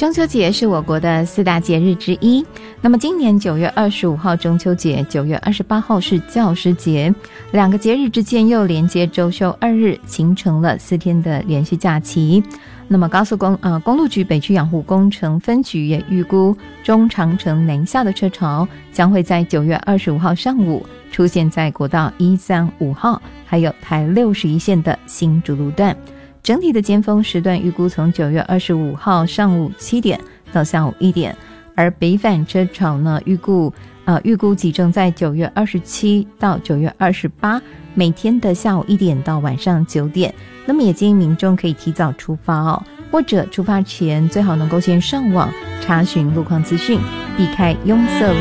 中秋节是我国的4大节日之一。那么今年9月25号中秋节，9月28号是教师节，两个节日之间又连接周休2日，形成了4天的连续假期。那么高速公路局北区养护工程分局也预估，中长程南下的车潮将会在9月25号上午出现在国道135号，还有台61线的新竹路段。整体的尖峰时段预估从9月25号上午7点到下午1点，而北返车潮呢预估集中在9月27到9月28，每天的下午1点到晚上9点。那么也建议民众可以提早出发或者出发前最好能够先上网查询路况资讯，避开拥塞